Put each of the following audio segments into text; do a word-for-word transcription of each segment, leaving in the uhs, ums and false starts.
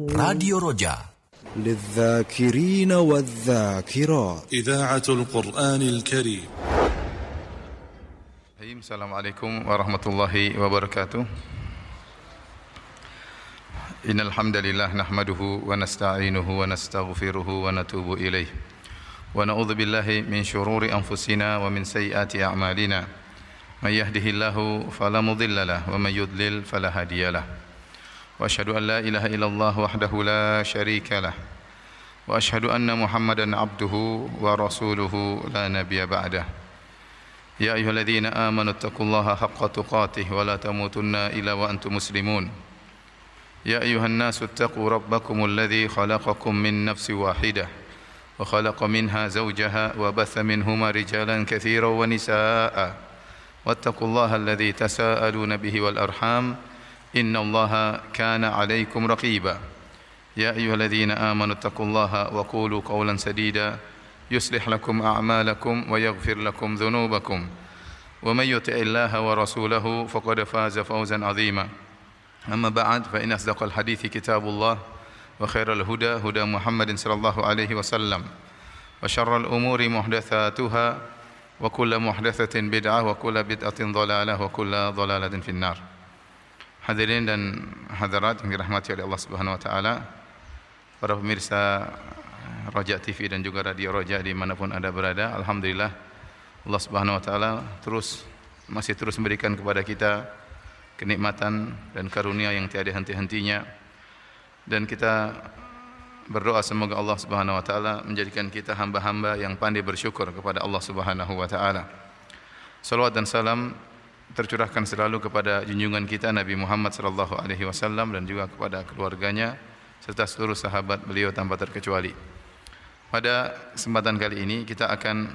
راديو رجاء للذاكرين والذاكرات إذاعة القرآن الكريم. السلام عليكم ورحمة الله وبركاته. إن الحمد لله نحمده ونستعينه ونستغفره ونتوب إليه ونعوذ بالله من شرور أنفسنا ومن سيئات أعمالنا من يهده الله فلا مضل له ومن يضلل فلا هادي له وأشهد أن لا إله إلا الله وحده لا شريك له وأشهد أن محمدا عبده ورسوله لا نبي بعده يا أيها الذين آمنوا اتقوا الله حق تقاته ولا تموتن إلا وأنتم مسلمون يا أيها الناس اتقوا ربكم الذي خلقكم من نفس واحدة وخلق منها زوجها وبث منهما رجالا كثيرا ونساء واتقوا الله الذي تساءلون به والأرحام إن الله كان عليكم رقيبا يا أيها الذين آمنوا اتقوا الله وقولوا قولا سديدا يصلح لكم أعمالكم ويغفر لكم ذنوبكم ومن يطع الله ورسوله فقد فاز فوزا عظيما أما بعد فإن أصدق الحديث كتاب الله وخير الهدى هدى محمد صلى الله عليه وسلم وشر الأمور محدثاتها وكل محدثة بدعة وكل بدعة ضلالة وكل ضلالة في النار. Hadirin dan hadirat yang dirahmati oleh Allah Subhanahu wa taala, para pemirsa Roja T V dan juga Radio Roja dimanapun Anda berada, alhamdulillah Allah Subhanahu wa taala terus masih terus memberikan kepada kita kenikmatan dan karunia yang tiada henti-hentinya, dan kita berdoa semoga Allah Subhanahu wa taala menjadikan kita hamba-hamba yang pandai bersyukur kepada Allah Subhanahu wa taala. Salawat dan salam tercurahkan selalu kepada junjungan kita Nabi Muhammad sallallahu alaihi wasallam dan juga kepada keluarganya serta seluruh sahabat beliau tanpa terkecuali. Pada kesempatan kali ini kita akan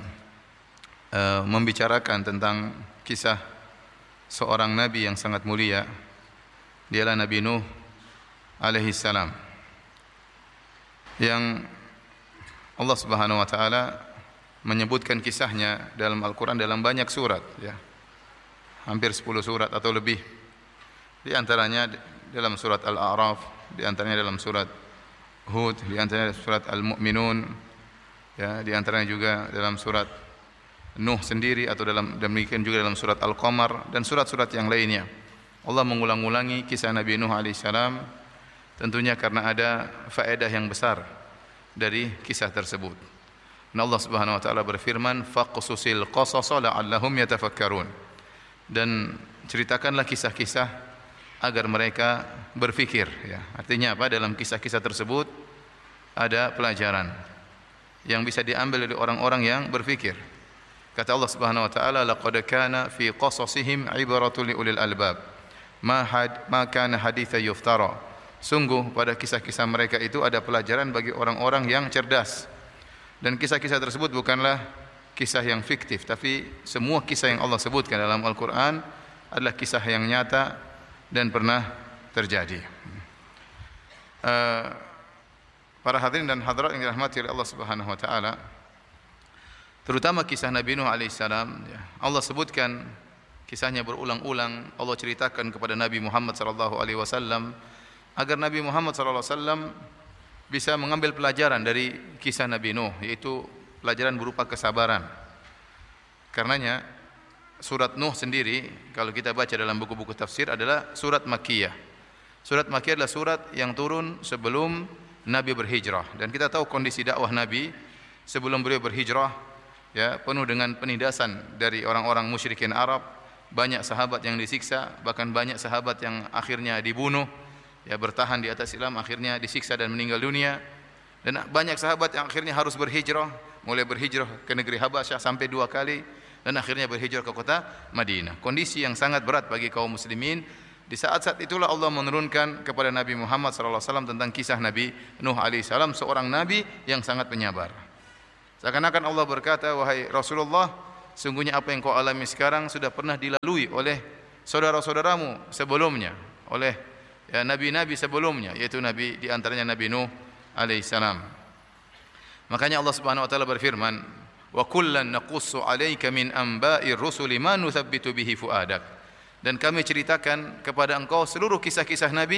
uh, membicarakan tentang kisah seorang nabi yang sangat mulia. Dialah Nabi Nuh alaihi salam, yang Allah Subhanahu wa taala menyebutkan kisahnya dalam Al-Qur'an dalam banyak surat, ya. Hampir sepuluh surat atau lebih. Di antaranya dalam surat Al-A'raf, di antaranya dalam surat Hud, di antaranya surat Al-Mu'minun, ya, di antaranya juga dalam surat Nuh sendiri, atau dalam demikian juga dalam surat Al-Qamar dan surat-surat yang lainnya. Allah mengulang-ulangi kisah Nabi Nuh alaihissalam tentunya karena ada faedah yang besar dari kisah tersebut. Dan Allah Subhanahu wa taala berfirman, faqsusil qasasa la'allahum yatafakkarun. Dan ceritakanlah kisah-kisah agar mereka berfikir, ya. Artinya apa? Dalam kisah-kisah tersebut ada pelajaran yang bisa diambil oleh orang-orang yang berfikir. Kata Allah Subhanahu wa taala, laqad kana fi qasasihim ibaratun liulil albab ma had ma kana haditsa yuftara. Sungguh pada kisah-kisah mereka itu ada pelajaran bagi orang-orang yang cerdas. Dan kisah-kisah tersebut bukanlah kisah yang fiktif, tapi semua kisah yang Allah sebutkan dalam Al-Quran adalah kisah yang nyata dan pernah terjadi. Uh, para hadirin dan hadirat yang dirahmati oleh Allah Subhanahu wa taala, terutama kisah Nabi Nuh alaihissalam, ya, Allah sebutkan kisahnya berulang-ulang. Allah ceritakan kepada Nabi Muhammad sallallahu alaihi wasallam agar Nabi Muhammad sallallahu alaihi wasallam bisa mengambil pelajaran dari kisah Nabi Nuh, yaitu pelajaran berupa kesabaran. Karenanya surat Nuh sendiri kalau kita baca dalam buku-buku tafsir adalah surat Makkiyah. Surat Makkiyah adalah surat yang turun sebelum Nabi berhijrah, dan kita tahu kondisi dakwah Nabi sebelum beliau berhijrah, ya, penuh dengan penindasan dari orang-orang musyrikin Arab. Banyak sahabat yang disiksa, bahkan banyak sahabat yang akhirnya dibunuh, ya, bertahan di atas Islam akhirnya disiksa dan meninggal dunia. Dan banyak sahabat yang akhirnya harus berhijrah, mulai berhijrah ke negeri Habasyah sampai dua kali, dan akhirnya berhijrah ke kota Madinah. Kondisi yang sangat berat bagi kaum muslimin. Di saat-saat itulah Allah menurunkan kepada Nabi Muhammad sallallahu alaihi wasallam tentang kisah Nabi Nuh alaihissalam, seorang nabi yang sangat penyabar. Seakan-akan Allah berkata, wahai Rasulullah, sungguhnya apa yang kau alami sekarang sudah pernah dilalui oleh saudara-saudaramu sebelumnya, oleh ya, nabi-nabi sebelumnya, yaitu nabi di antaranya Nabi Nuh alaihissalam. Makanya Allah Subhanahu wa taala berfirman, wa kullan naqussu 'alaika min amba'ir rusuli ma nuthabbitu bihi fuadak. Dan kami ceritakan kepada engkau seluruh kisah-kisah nabi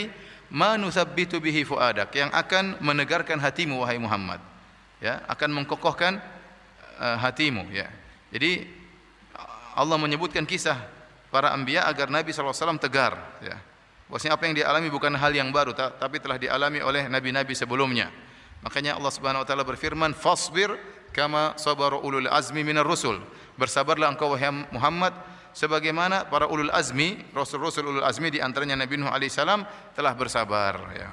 ma nusabbitu bihi fuadak, yang akan menegarkan hatimu wahai Muhammad, ya, akan mengkokohkan uh, hatimu, ya. Jadi Allah menyebutkan kisah para anbiya agar Nabi sallallahu alaihi wasallam tegar, ya. Bahwasanya apa yang dialami bukan hal yang baru, tapi telah dialami oleh nabi-nabi sebelumnya. Makanya Allah Subhanahu wa taala berfirman, "Fasbir kama sabara ulul azmi minar rusul." Bersabarlah engkau wahai Muhammad sebagaimana para ulul azmi, rasul-rasul ulul azmi di antaranya Nabi Nuh alaihi salam telah bersabar, ya.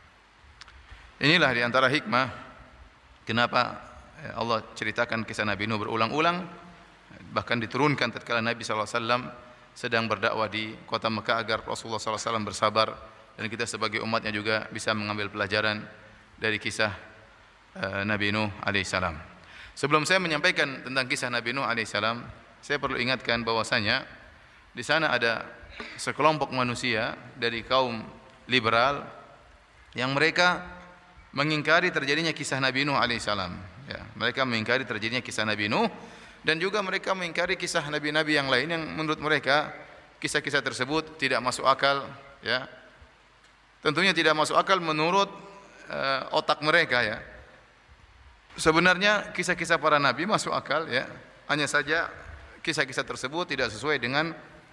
Inilah di antara hikmah kenapa Allah ceritakan kisah Nabi Nuh berulang-ulang, bahkan diturunkan tatkala Nabi sallallahu alaihi wasallam sedang berdakwah di kota Mekah agar Rasulullah sallallahu alaihi wasallam bersabar, dan kita sebagai umatnya juga bisa mengambil pelajaran dari kisah uh, Nabi Nuh alaihi salam. Sebelum saya menyampaikan tentang kisah Nabi Nuh alaihi salam, saya perlu ingatkan bahwasanya di sana ada sekelompok manusia dari kaum liberal yang mereka mengingkari terjadinya kisah Nabi Nuh alaihi salam, ya. Mereka mengingkari terjadinya kisah Nabi Nuh, dan juga mereka mengingkari kisah nabi-nabi yang lain yang menurut mereka kisah-kisah tersebut tidak masuk akal, ya. Tentunya tidak masuk akal menurut uh, otak mereka, ya. Sebenarnya kisah-kisah para nabi masuk akal, ya. Hanya saja kisah-kisah tersebut tidak sesuai dengan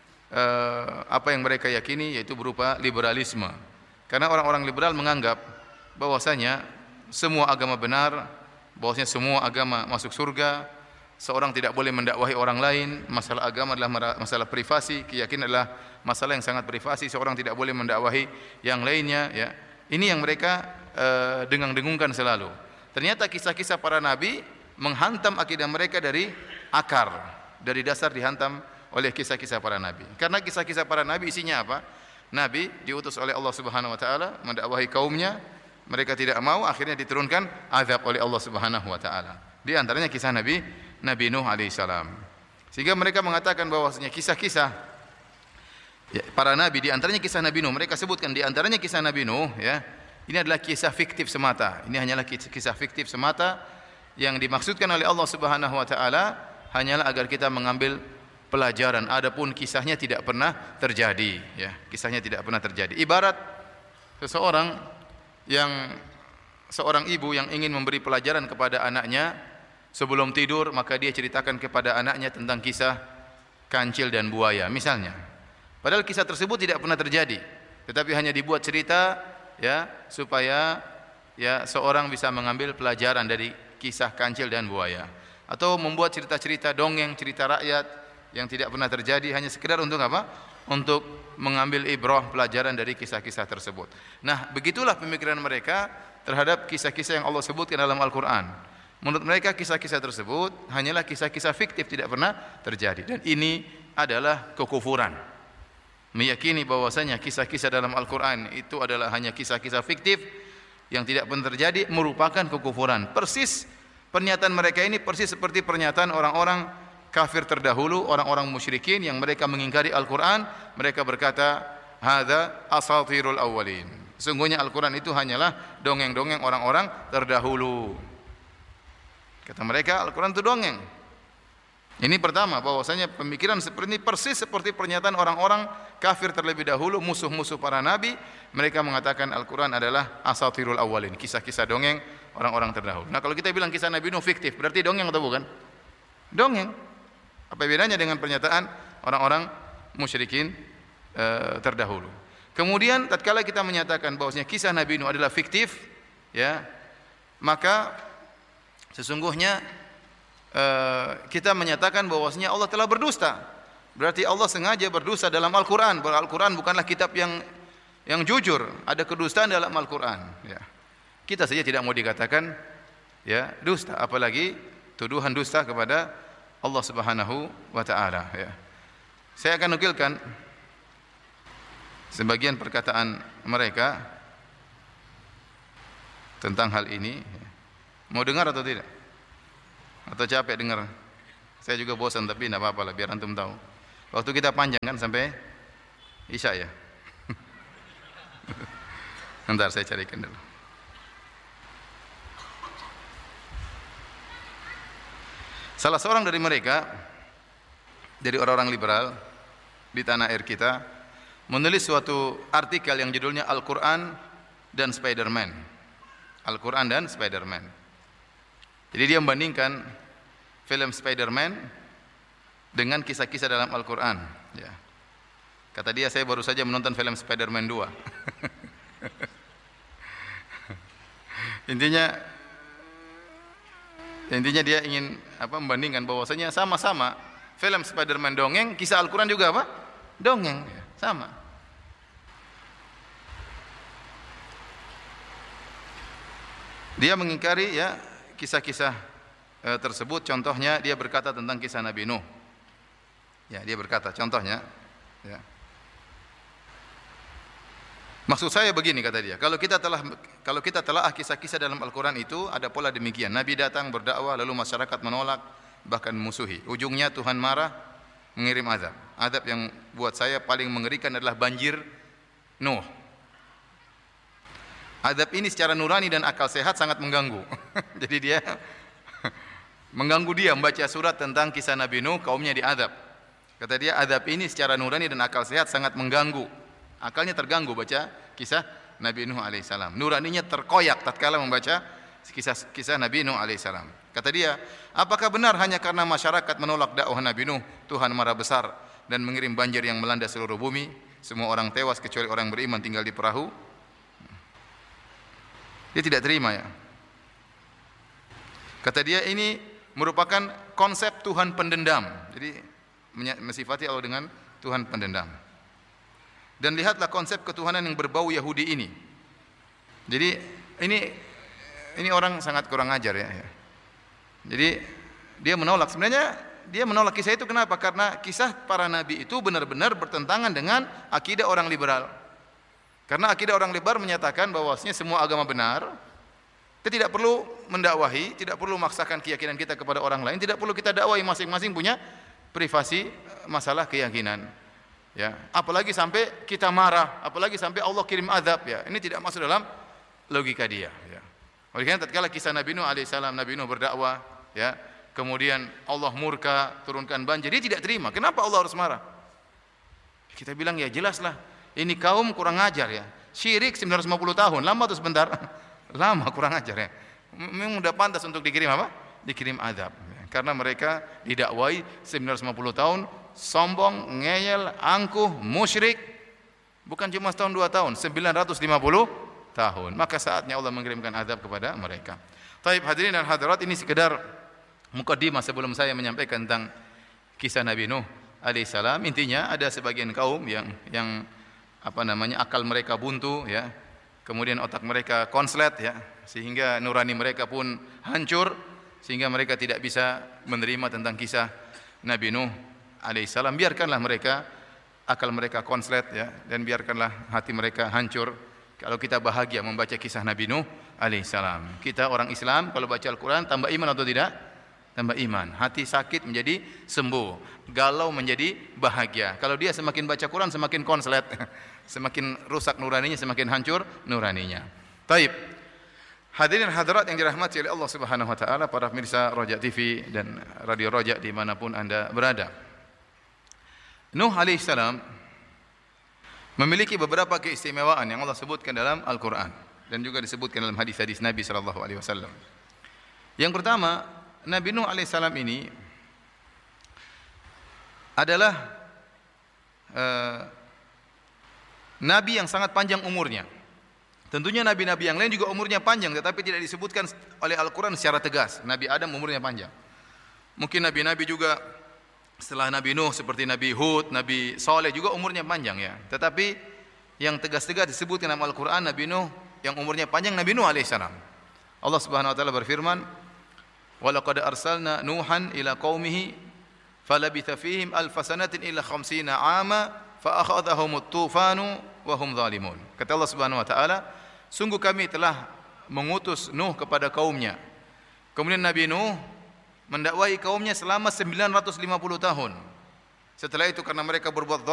uh, apa yang mereka yakini, yaitu berupa liberalisme. Karena orang-orang liberal menganggap bahwasanya semua agama benar, bahwasanya semua agama masuk surga, seorang tidak boleh mendakwahi orang lain, masalah agama adalah masalah privasi, keyakinan adalah masalah yang sangat privasi, seorang tidak boleh mendakwahi yang lainnya, ya. Ini yang mereka uh, dengang-dengungkan selalu. Ternyata kisah-kisah para nabi menghantam akidah mereka dari akar, dari dasar dihantam oleh kisah-kisah para nabi. Karena kisah-kisah para nabi isinya apa? Nabi diutus oleh Allah Subhanahu wa taala mendakwahi kaumnya, mereka tidak mau, akhirnya diturunkan azab oleh Allah Subhanahu wa taala. Di antaranya kisah Nabi Nabi Nuh alaihi salam. Sehingga mereka mengatakan bahwasanya kisah-kisah ya, para nabi, di antaranya kisah Nabi Nuh, mereka sebutkan di antaranya kisah Nabi Nuh, ya. Ini adalah kisah fiktif semata. Ini hanyalah kisah fiktif semata yang dimaksudkan oleh Allah Subhanahu wa taala hanyalah agar kita mengambil pelajaran. Adapun kisahnya tidak pernah terjadi, ya. Kisahnya tidak pernah terjadi. Ibarat seseorang yang seorang ibu yang ingin memberi pelajaran kepada anaknya sebelum tidur, maka dia ceritakan kepada anaknya tentang kisah kancil dan buaya misalnya. Padahal kisah tersebut tidak pernah terjadi, tetapi hanya dibuat cerita, ya, supaya ya seorang bisa mengambil pelajaran dari kisah kancil dan buaya, atau membuat cerita-cerita dongeng, cerita rakyat yang tidak pernah terjadi hanya sekedar untuk apa? Untuk mengambil ibrah, pelajaran dari kisah-kisah tersebut. Nah, begitulah pemikiran mereka terhadap kisah-kisah yang Allah sebutkan dalam Al-Qur'an. Menurut mereka kisah-kisah tersebut hanyalah kisah-kisah fiktif, tidak pernah terjadi, dan ini adalah kekufuran. Meyakini bahwasanya kisah-kisah dalam Al-Qur'an itu adalah hanya kisah-kisah fiktif yang tidak pernah terjadi merupakan kekufuran. Persis pernyataan mereka ini persis seperti pernyataan orang-orang kafir terdahulu, orang-orang musyrikin yang mereka mengingkari Al-Qur'an. Mereka berkata, "Hadza asatirul awwalin." Sesungguhnya Al-Qur'an itu hanyalah dongeng-dongeng orang-orang terdahulu. Kata mereka, Al-Qur'an itu dongeng. Ini pertama, bahwasanya pemikiran seperti ini persis seperti pernyataan orang-orang kafir terlebih dahulu, musuh-musuh para nabi. Mereka mengatakan Al-Qur'an adalah asatirul awwalin, kisah-kisah dongeng orang-orang terdahulu. Nah, kalau kita bilang kisah Nabi Nuh fiktif, berarti dongeng atau bukan? Dongeng. Apa bedanya dengan pernyataan orang-orang musyrikin e, terdahulu? Kemudian tatkala kita menyatakan bahwasanya kisah Nabi Nuh adalah fiktif, ya, maka sesungguhnya e, kita menyatakan bahwasanya Allah telah berdusta. Berarti Allah sengaja berdusta dalam Al-Qur'an. Al-Qur'an bukanlah kitab yang yang jujur, ada kedustaan dalam Al-Qur'an, ya. Kita saja tidak mau dikatakan, ya, dusta, apalagi tuduhan dusta kepada Allah Subhanahu wa taala, ya. Saya akan nukilkan sebagian perkataan mereka tentang hal ini. Mau dengar atau tidak? Atau capek dengar? Saya juga bosan, tapi tidak apa-apa lah, biar antum tahu. Waktu kita panjang kan sampai Isya, ya. Bentar saya carikan dulu. Salah seorang dari mereka, dari orang-orang liberal di tanah air kita, menulis suatu artikel yang judulnya Al-Quran dan Spider-Man. Al-Quran dan Spider-Man. Jadi dia membandingkan film Spider-Man dengan kisah-kisah dalam Al-Quran. Ya. Kata dia, saya baru saja menonton film Spider-Man dua. Intinya intinya dia ingin apa membandingkan bahwasanya sama-sama film Spider-Man dongeng, kisah Al-Quran juga apa? Dongeng, ya, sama. Dia mengingkari ya kisah-kisah e, tersebut. Contohnya dia berkata tentang kisah Nabi Nuh. Ya, dia berkata contohnya ya. Maksud saya begini, kata dia, kalau kita telah kalau kita telah kisah-kisah dalam Al-Quran itu ada pola demikian. Nabi datang berdakwah lalu masyarakat menolak bahkan musuhi. Ujungnya Tuhan marah, mengirim azab. Azab yang buat saya paling mengerikan adalah banjir Nuh. Azab ini secara nurani dan akal sehat sangat mengganggu. Jadi dia mengganggu dia membaca surat tentang kisah Nabi Nuh, kaumnya diazab. Kata dia, azab ini secara nurani dan akal sehat sangat mengganggu. Akalnya terganggu baca kisah Nabi Nuh alaihissalam. Nuraninya terkoyak tatkala membaca kisah kisah Nabi Nuh alaihissalam. Kata dia, apakah benar hanya karena masyarakat menolak dakwah Nabi Nuh, Tuhan marah besar dan mengirim banjir yang melanda seluruh bumi, semua orang tewas kecuali orang beriman tinggal di perahu? Dia tidak terima ya. Kata dia, ini merupakan konsep Tuhan pendendam. Jadi mensifati Allah dengan Tuhan pendendam. Dan lihatlah konsep ketuhanan yang berbau Yahudi ini. Jadi ini ini orang sangat kurang ajar ya. Jadi dia menolak. Sebenarnya dia menolak kisah itu kenapa? Karena kisah para nabi itu benar-benar bertentangan dengan akidah orang liberal. Karena akidah orang liberal menyatakan bahwasanya semua agama benar. Kita tidak perlu mendakwahi, tidak perlu memaksakan keyakinan kita kepada orang lain, tidak perlu kita dakwahi, masing-masing punya privasi masalah keyakinan. Ya, apalagi sampai kita marah, apalagi sampai Allah kirim azab ya. Ini tidak masuk dalam logika dia ya. Oleh karena tatkala kisah Nabi Nuh alaihissalam, Nabi Nuh berdakwah ya, kemudian Allah murka, turunkan banjir, dia tidak terima. Kenapa Allah harus marah? Kita bilang ya jelaslah, ini kaum kurang ajar ya. Syirik sembilan ratus lima puluh tahun, lama atau sebentar? Lama, kurang ajar ya. Memang sudah pantas untuk dikirim apa? Dikirim azab ya. Karena mereka didakwai sembilan ratus lima puluh tahun, sombong, ngeyel, angkuh, musyrik. Bukan cuma setahun dua tahun, sembilan ratus lima puluh tahun. Maka saatnya Allah mengirimkan azab kepada mereka. Taib hadirin dan hadirat, ini sekedar mukadimah sebelum saya menyampaikan tentang kisah Nabi Nuh alaihissalam. Intinya ada sebagian kaum yang yang apa namanya akal mereka buntu ya, kemudian otak mereka konslet ya, sehingga nurani mereka pun hancur, sehingga mereka tidak bisa menerima tentang kisah Nabi Nuh alaihissalam. Biarkanlah mereka akal mereka konslet ya, dan biarkanlah hati mereka hancur. Kalau kita bahagia membaca kisah Nabi Nuh alaihissalam, kita orang Islam kalau baca Al-Quran tambah iman atau tidak? Tambah iman. Hati sakit menjadi sembuh, galau menjadi bahagia. Kalau dia semakin baca Quran semakin konslet, semakin rusak nuraninya, semakin hancur nuraninya. Taib. Hadirin hadirat yang dirahmati oleh Allah Subhanahu wa taala, para pemirsa Roja T V dan Radio Roja dimanapun Anda berada. Nuh alaihissalam memiliki beberapa keistimewaan yang Allah sebutkan dalam Al-Quran dan juga disebutkan dalam hadis-hadis Nabi sallallahu alaihi wasallam. Yang pertama, Nabi Nuh alaihissalam ini adalah uh, nabi yang sangat panjang umurnya. Tentunya nabi-nabi yang lain juga umurnya panjang, tetapi tidak disebutkan oleh Al-Quran secara tegas. Nabi Adam umurnya panjang. Mungkin nabi-nabi juga setelah Nabi Nuh seperti Nabi Hud, Nabi Saleh juga umurnya panjang ya. Tetapi yang tegas-tegas disebutkan dalam Al-Quran, Nabi Nuh yang umurnya panjang, Nabi Nuh alaihissalam. Allah Subhanahu wa taala berfirman, "Walaqad arsalna Nuhan ila qaumihi falabitha fihim alf sanatin illa khamsina 'ama fa akhadhahumut tufanu wa hum zalimun." Kata Allah Subhanahu wa taala, sungguh kami telah mengutus Nuh kepada kaumnya. Kemudian Nabi Nuh mendakwai kaumnya selama sembilan ratus lima puluh tahun. Setelah itu karena mereka berbuat zalim,